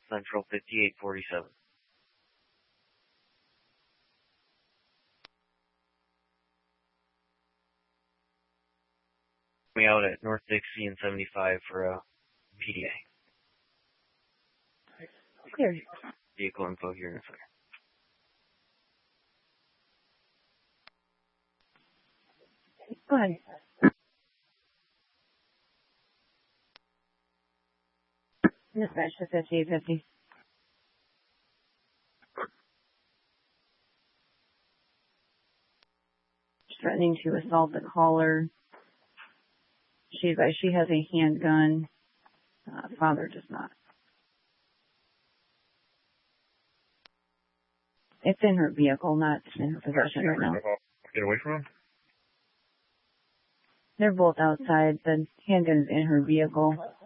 Central 5847. Me out at North Dixie and 75 for a PDA. Clear. Vehicle info here in a second. Go ahead. Dispatch to 5850. Threatening to assault the caller. She advised she has a handgun. Father does not. It's in her vehicle, not in her possession right now. Get away from him? They're both outside. The handgun is in her vehicle.